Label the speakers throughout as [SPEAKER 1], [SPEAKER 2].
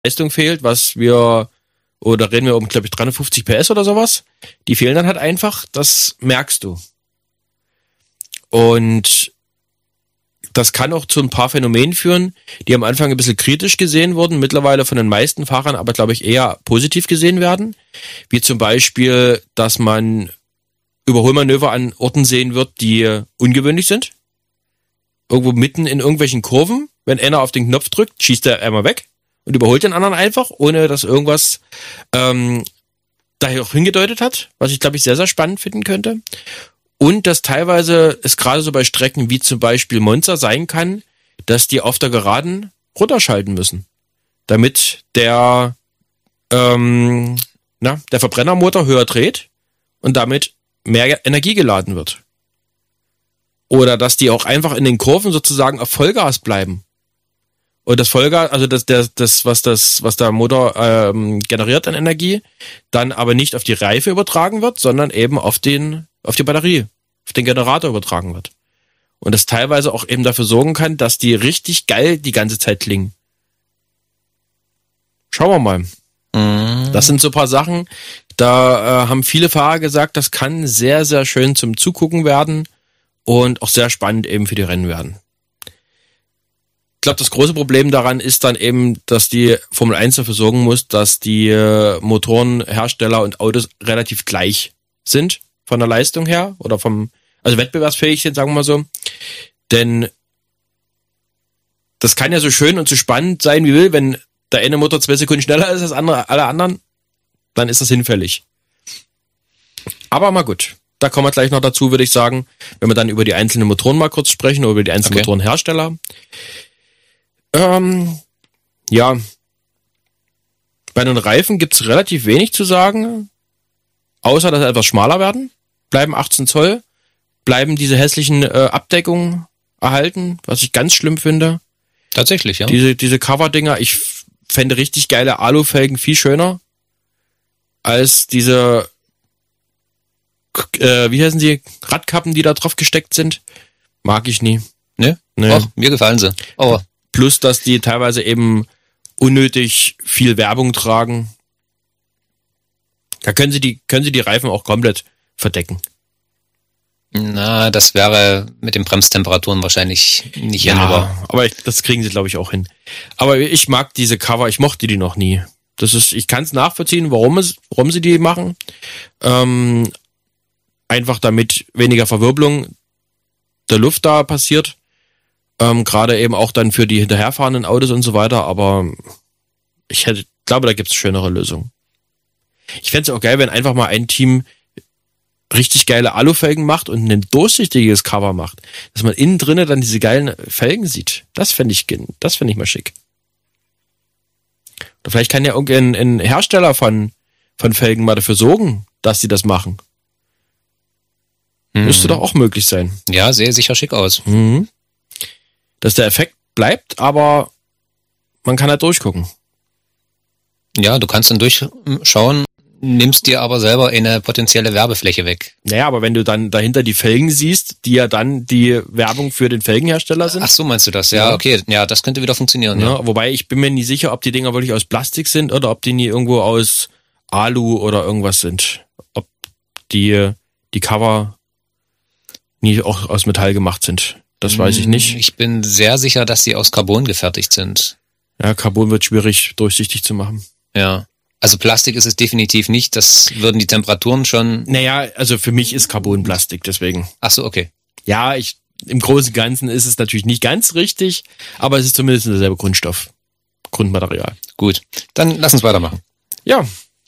[SPEAKER 1] Leistung fehlt, oder reden wir um, glaube ich, 350 PS oder sowas. Die fehlen dann halt einfach, das merkst du. Und das kann auch zu ein paar Phänomenen führen, die am Anfang ein bisschen kritisch gesehen wurden, mittlerweile von den meisten Fahrern aber, glaube ich, eher positiv gesehen werden. Wie zum Beispiel, dass man Überholmanöver an Orten sehen wird, die ungewöhnlich sind. Irgendwo mitten in irgendwelchen Kurven, wenn einer auf den Knopf drückt, schießt er einmal weg und überholt den anderen einfach, ohne dass irgendwas daher auch hingedeutet hat, was ich, glaube ich, sehr, sehr spannend finden könnte. Und dass teilweise es gerade so bei Strecken wie zum Beispiel Monza sein kann, dass die auf der Geraden runterschalten müssen, damit der Verbrennermotor höher dreht und damit mehr Energie geladen wird. Oder dass die auch einfach in den Kurven sozusagen auf Vollgas bleiben. Und das Vollgas, also was der Motor generiert an Energie, dann aber nicht auf die Reife übertragen wird, sondern eben auf die Batterie, auf den Generator übertragen wird. Und das teilweise auch eben dafür sorgen kann, dass die richtig geil die ganze Zeit klingen. Schauen wir mal. Das sind so ein paar Sachen, da haben viele Fahrer gesagt, das kann sehr, sehr schön zum Zugucken werden und auch sehr spannend eben für die Rennen werden. Ich glaube, das große Problem daran ist dann eben, dass die Formel 1 dafür sorgen muss, dass die Motorenhersteller und Autos relativ gleich sind von der Leistung her oder also wettbewerbsfähig sind, sagen wir mal so. Denn das kann ja so schön und so spannend sein, wie will, wenn der eine Motor 2 Sekunden schneller ist als alle anderen, dann ist das hinfällig. Aber mal gut, da kommen wir gleich noch dazu, würde ich sagen, wenn wir dann über die einzelnen Motoren mal kurz sprechen oder über die einzelnen Motorenhersteller. Ja, bei den Reifen gibt's relativ wenig zu sagen, außer dass sie etwas schmaler werden, bleiben 18 Zoll, bleiben diese hässlichen Abdeckungen erhalten, was ich ganz schlimm finde.
[SPEAKER 2] Tatsächlich, ja.
[SPEAKER 1] Diese Cover-Dinger, ich fände richtig geile Alufelgen viel schöner als diese, wie heißen die, Radkappen, die da drauf gesteckt sind. Mag ich nie.
[SPEAKER 2] Ne?
[SPEAKER 1] Nee.
[SPEAKER 2] Oh, mir gefallen sie. Aber
[SPEAKER 1] plus, dass die teilweise eben unnötig viel Werbung tragen. Da können sie die Reifen auch komplett verdecken.
[SPEAKER 2] Na, das wäre mit den Bremstemperaturen wahrscheinlich nicht
[SPEAKER 1] hinüber. Aber das kriegen sie, glaube ich, auch hin. Aber ich mag diese Cover, ich mochte die noch nie. Ich kann es nachvollziehen, warum sie die machen. Einfach damit weniger Verwirbelung der Luft da passiert. Gerade eben auch dann für die hinterherfahrenden Autos und so weiter, aber ich glaube, da gibt's schönere Lösungen. Ich fände es auch geil, wenn einfach mal ein Team richtig geile Alufelgen macht und ein durchsichtiges Cover macht, dass man innen drinnen dann diese geilen Felgen sieht. Das fände ich mal schick. Oder vielleicht kann ja irgendein Hersteller von Felgen mal dafür sorgen, dass sie das machen. Müsste doch auch möglich sein.
[SPEAKER 2] Ja, sähe sicher schick aus.
[SPEAKER 1] Dass der Effekt bleibt, aber man kann halt durchgucken.
[SPEAKER 2] Ja, du kannst dann durchschauen, nimmst dir aber selber eine potenzielle Werbefläche weg.
[SPEAKER 1] Naja, aber wenn du dann dahinter die Felgen siehst, die ja dann die Werbung für den Felgenhersteller sind.
[SPEAKER 2] Ach so, meinst du das? Ja, okay. Ja, das könnte wieder funktionieren. Ja.
[SPEAKER 1] Wobei ich bin mir nie sicher, ob die Dinger wirklich aus Plastik sind oder ob die nie irgendwo aus Alu oder irgendwas sind. Ob die Cover nie auch aus Metall gemacht sind. Das weiß ich nicht.
[SPEAKER 2] Ich bin sehr sicher, dass die aus Carbon gefertigt sind.
[SPEAKER 1] Ja, Carbon wird schwierig durchsichtig zu machen.
[SPEAKER 2] Ja. Also Plastik ist es definitiv nicht, das würden die Temperaturen schon...
[SPEAKER 1] Naja, also für mich ist Carbon Plastik, deswegen.
[SPEAKER 2] Ach so, okay.
[SPEAKER 1] Ja, im Großen und Ganzen ist es natürlich nicht ganz richtig, aber es ist zumindest derselbe Grundmaterial.
[SPEAKER 2] Gut, dann lass uns weitermachen.
[SPEAKER 1] Ja.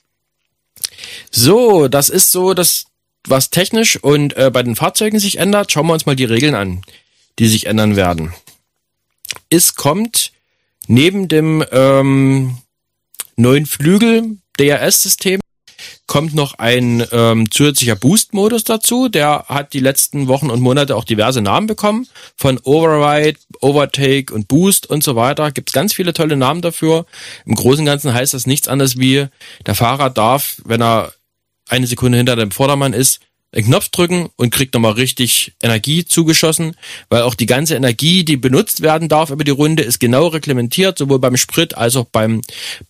[SPEAKER 1] So, das ist so das, was technisch und bei den Fahrzeugen sich ändert. Schauen wir uns mal die Regeln an, die sich ändern werden. Es kommt neben dem neuen Flügel DRS-System kommt noch ein zusätzlicher Boost-Modus dazu. Der hat die letzten Wochen und Monate auch diverse Namen bekommen. Von Override, Overtake und Boost und so weiter. Gibt es ganz viele tolle Namen dafür. Im Großen und Ganzen heißt das nichts anderes wie, der Fahrer darf, wenn er eine Sekunde hinter dem Vordermann ist, einen Knopf drücken und kriegt nochmal richtig Energie zugeschossen, weil auch die ganze Energie, die benutzt werden darf über die Runde, ist genau reglementiert, sowohl beim Sprit als auch beim